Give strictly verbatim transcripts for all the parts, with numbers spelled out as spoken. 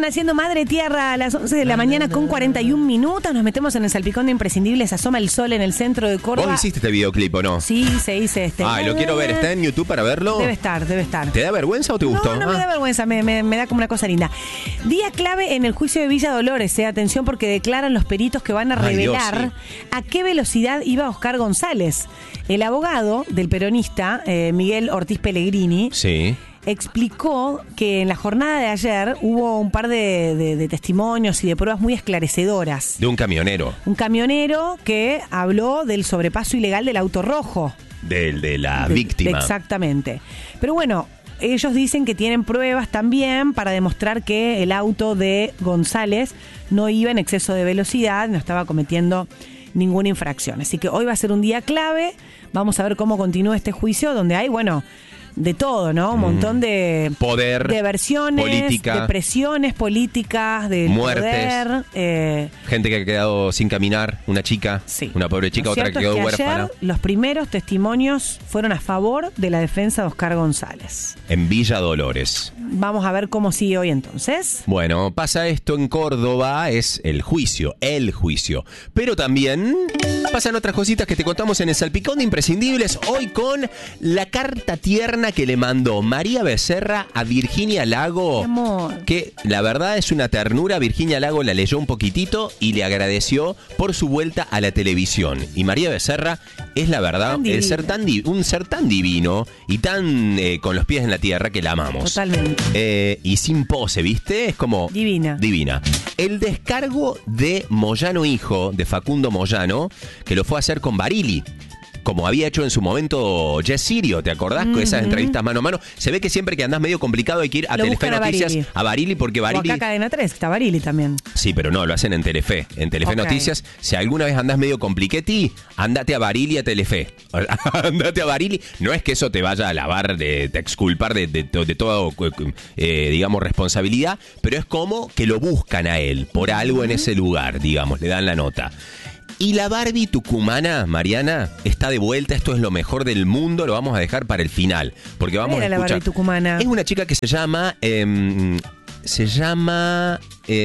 Están haciendo Madre Tierra a las once de la mañana con cuarenta y un minutos. Nos metemos en el salpicón de imprescindibles. Asoma el sol en el centro de Córdoba. ¿Vos hiciste este videoclip o no? Sí, se hice este. Ah, lo quiero ver. ¿Está en YouTube para verlo? Debe estar, debe estar. ¿Te da vergüenza o te gustó? No, no ah. me da vergüenza. Me, me, me da como una cosa linda. Día clave en el juicio de Villa Dolores. Eh. Atención porque declaran los peritos que van a Ay, revelar Dios, sí. a qué velocidad iba Oscar González. El abogado del peronista, eh, Miguel Ortiz Pellegrini, Sí. explicó que en la jornada de ayer hubo un par de, de, de testimonios y de pruebas muy esclarecedoras. De un camionero. Un camionero que habló del sobrepaso ilegal del auto rojo. Del de la De- víctima. Exactamente. Pero bueno, ellos dicen que tienen pruebas también para demostrar que el auto de González no iba en exceso de velocidad, no estaba cometiendo ninguna infracción. Así que hoy va a ser un día clave. Vamos a ver cómo continúa este juicio, donde hay, bueno, de todo, ¿no? Un montón de Poder, de versiones, política, de presiones políticas, de muertes, poder. Eh, gente que ha quedado sin caminar, una chica, sí. una pobre chica, Lo otra que cierto quedó es que huérfana. ayer los primeros testimonios fueron a favor de la defensa de Oscar González. En Villa Dolores. Vamos a ver cómo sigue hoy entonces. Bueno, pasa esto en Córdoba, es el juicio, el juicio. Pero también pasan otras cositas que te contamos en el Salpicón de Imprescindibles, hoy con la carta tierna que le mandó María Becerra a Virginia Lago. Mi amor. Que la verdad es una ternura. Virginia Lago la leyó un poquitito y le agradeció por su vuelta a la televisión. Y María Becerra es la verdad Tan el ser divina. tan di- un ser tan divino y tan eh, con los pies en la tierra que la amamos. Totalmente. Eh, y sin pose, ¿viste? Es como... Divina. Divina. El descargo de Moyano Hijo, de Facundo Moyano, que lo fue a hacer con Barili. Como había hecho en su momento Jess Sirio, ¿te acordás? Con esas entrevistas mano a mano. Se ve que siempre que andás medio complicado hay que ir a Lo Telefe buscan a Noticias, Barili. a Barili, porque O Barili... acá Cadena tres, está Barili también. Sí, pero no, lo hacen en Telefe. En Telefe Ok. Noticias, si alguna vez andás medio compliquetti, andate a Barili a Telefe. Andate a Barili. No es que eso te vaya a lavar, de, de exculpar de, de, de toda, eh, digamos, responsabilidad, pero es como que lo buscan a él por algo en ese lugar, digamos, le dan la nota. Y la Barbie tucumana, Mariana, está de vuelta. Esto es lo mejor del mundo. Lo vamos a dejar para el final. Porque vamos ¿Quién a era la escuchar. Barbie tucumana? Es una chica que se llama. Eh, se llama.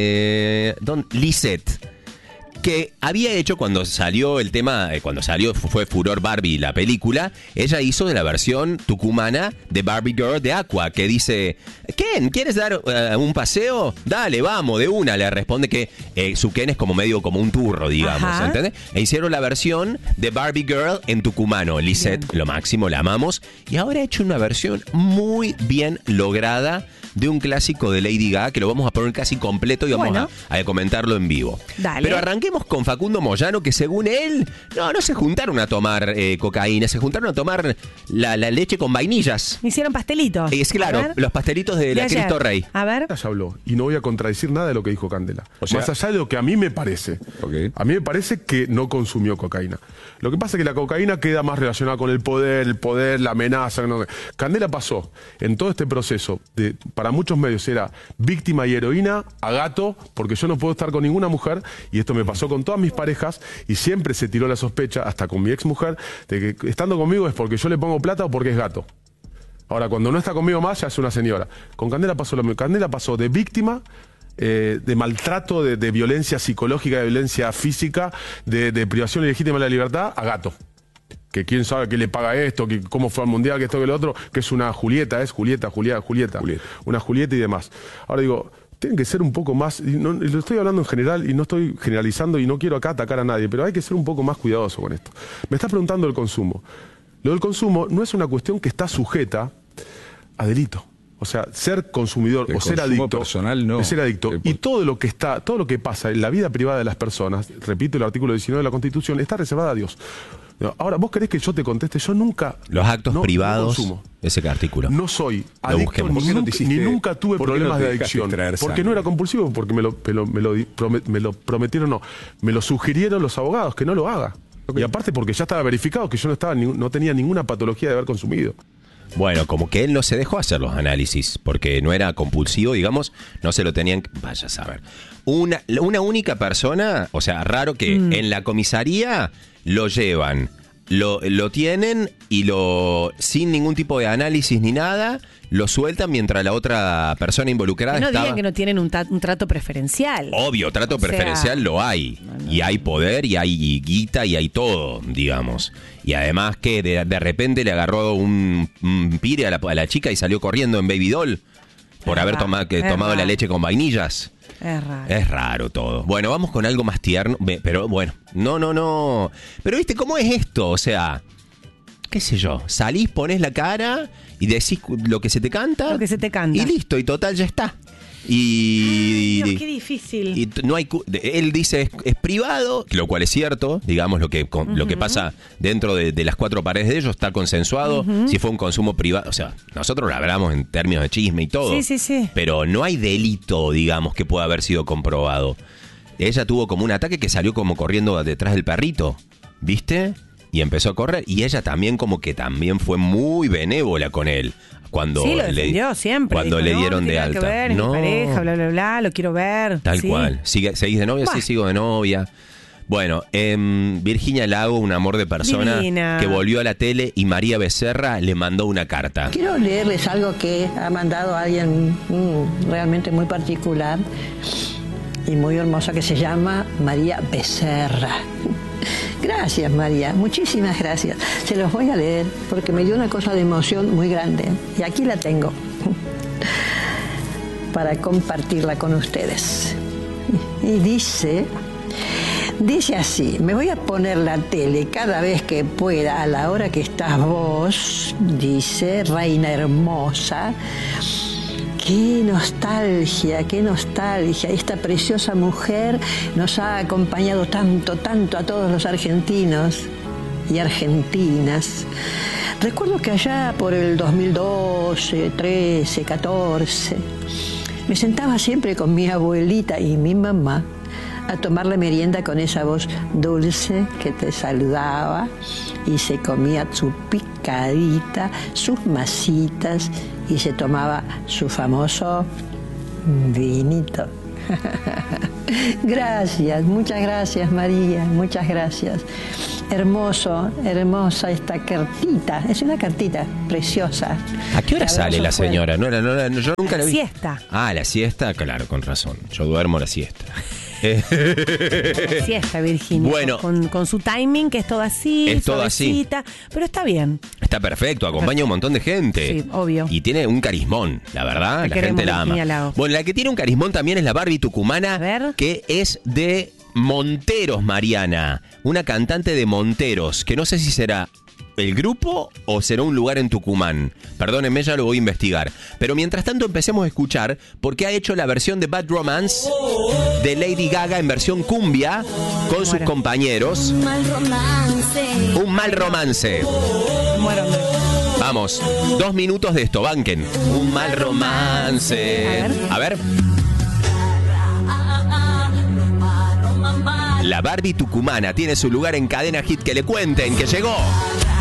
Eh, don, Lisette. Que había hecho cuando salió el tema, eh, cuando salió, fue Furor Barbie la película, ella hizo de la versión tucumana de Barbie Girl de Aqua, que dice, Ken, ¿quieres dar uh, un paseo? Dale, vamos, de una, le responde que eh, su Ken es como medio como un turro, digamos, Ajá. ¿entendés? E hicieron la versión de Barbie Girl en tucumano, Lisette, lo máximo, la amamos, y ahora ha hecho una versión muy bien lograda de un clásico de Lady Gaga, que lo vamos a poner casi completo y vamos Bueno. a, a comentarlo en vivo. Dale. Pero arranquemos con Facundo Moyano, que según él, no, no se juntaron a tomar eh, cocaína, se juntaron a tomar la, la leche con vainillas. Me hicieron pastelitos. Es A claro, ver. los pastelitos de, De la ayer. Cristo Rey. A ver. Ya habló, y no voy a contradecir nada de lo que dijo Candela. O sea- Más allá de lo que a mí me parece. Ok. A mí me parece que no consumió cocaína. Lo que pasa es que la cocaína queda más relacionada con el poder, el poder, la amenaza. No. Candela pasó en todo este proceso, de, para muchos medios era víctima y heroína a gato, porque yo no puedo estar con ninguna mujer, y esto me pasó con todas mis parejas, y siempre se tiró la sospecha, hasta con mi ex mujer, de que estando conmigo es porque yo le pongo plata o porque es gato. Ahora, cuando no está conmigo más, ya es una señora. Con Candela pasó lo mismo. Candela pasó de víctima, eh, de maltrato, de, de violencia psicológica, de violencia física, de, de privación ilegítima de la libertad, a gato. Que quién sabe qué le paga esto, que cómo fue al mundial, que esto, que lo otro, que es una Julieta, es Julieta, Julieta, Julieta. Julieta. Una Julieta y demás. Ahora digo, tienen que ser un poco más, y, no, y lo estoy hablando en general y no estoy generalizando y no quiero acá atacar a nadie, pero hay que ser un poco más cuidadoso con esto. Me estás preguntando del consumo. Lo del consumo no es una cuestión que está sujeta a delito. O sea, ser consumidor El o ser consumo adicto personal, no. es ser adicto. Eh, Y todo lo que está, todo lo que pasa en la vida privada de las personas, repito el artículo diecinueve de la Constitución, está reservada a Dios. Ahora, ¿vos querés que yo te conteste? Yo nunca... Los actos no- no privados, consumo. ese artículo. No soy Lo adicto busquemos. ni, ¿Por qué no te nunca, hiciste- ni nunca tuve por qué no problemas te de dejaste adicción. traer Porque sangre? no era compulsivo, porque me lo, me lo, me lo di- prome- me lo prometieron, no. Me lo sugirieron los abogados, que no lo haga. Y aparte porque ya estaba verificado que yo no, estaba, ni- no tenía ninguna patología de haber consumido. Bueno, como que él no se dejó hacer los análisis, porque no era compulsivo, digamos, no se lo tenían que... Vaya a saber. Una, una única persona, o sea, raro que Mm. en la comisaría lo llevan lo, lo tienen y lo sin ningún tipo de análisis ni nada, lo sueltan mientras la otra persona involucrada Que no estaba... digan que no tienen un, ta- un trato preferencial. Obvio, trato O sea, preferencial lo hay. no, no. Y hay poder, y hay guita, y hay todo, digamos. Y además que de, de repente le agarró un, un pire a la, a la chica y salió corriendo en Baby Doll por Es haber raro, toma- que es tomado la raro. leche con vainillas. Es raro. Es raro todo. Bueno, vamos con algo más tierno. Ve, Pero bueno, no, no, no. Pero viste, ¿cómo es esto? O sea, qué sé yo. Salís, ponés la cara y decís lo que se te canta. Lo que se te canta. Y listo, y total ya está. Y, Ay, Dios, qué difícil. y t- no hay cu- él dice es, es privado, lo cual es cierto, digamos lo que con- lo que pasa dentro de, de las cuatro paredes de ellos está consensuado. Si fue un consumo privado, o sea, nosotros lo hablamos en términos de chisme y todo. Sí, sí, sí. Pero no hay delito, digamos, que pueda haber sido comprobado. Ella tuvo como un ataque que salió como corriendo detrás del perrito, ¿viste? Y empezó a correr. Y ella también como que también fue muy benévola con él. Cuando Sí, lo le, defendió siempre. Cuando Dijo, le no, dieron no de tiene nada alta. que ver, es mi pareja, bla, bla, bla, lo quiero ver. Tal Sí. cual. ¿Sigue, ¿Seguís de novia? Buah. Sí, sigo de novia. Bueno, em, Virginia Lago, un amor de persona Divina. que volvió a la tele y María Becerra le mandó una carta. Quiero leerles algo que ha mandado alguien mm, realmente muy particular y muy hermosa que se llama María Becerra. Gracias, María, muchísimas gracias. Se los voy a leer porque me dio una cosa de emoción muy grande y aquí la tengo para compartirla con ustedes. Y dice... Dice así, me voy a poner la tele cada vez que pueda, a la hora que estás vos, dice, reina hermosa. Qué nostalgia, qué nostalgia. Esta preciosa mujer nos ha acompañado tanto, tanto a todos los argentinos y argentinas. Recuerdo que allá por el dos mil doce, trece, catorce, me sentaba siempre con mi abuelita y mi mamá a tomar la merienda con esa voz dulce que te saludaba y se comía su picadita, sus masitas y se tomaba su famoso vinito. Gracias, muchas gracias, María, muchas gracias. Hermoso, hermosa esta cartita, es una cartita preciosa. ¿A qué hora Te sale abrazo la fuerte. señora? No, era- no, era- yo nunca la vi. Siesta. Ah, la siesta, claro, con razón. Yo duermo la siesta. Eh, Siesta, Virginia. Bueno. Con, con su timing, que es todo así, Es todo así. suavecita, pero está bien. Está perfecto, acompaña a un montón de gente. Sí, obvio. Y tiene un carismón, la verdad, Te la queremos, gente la ama. Virginia Lago. Bueno, la que tiene un carismón también es la Barbie tucumana, A ver. que es de Monteros, Mariana. Una cantante de Monteros, que no sé si será el grupo o será un lugar en Tucumán. Perdónenme, ya lo voy a investigar. Pero mientras tanto empecemos a escuchar porque ha hecho la versión de Bad Romance de Lady Gaga en versión cumbia con sus Bueno. compañeros. Mal romance. Un mal romance. Bueno, Vamos, dos minutos de esto, banquen. Un mal romance. A ver. A ver. La Barbie tucumana tiene su lugar en Cadena Hit. Que le cuenten que llegó.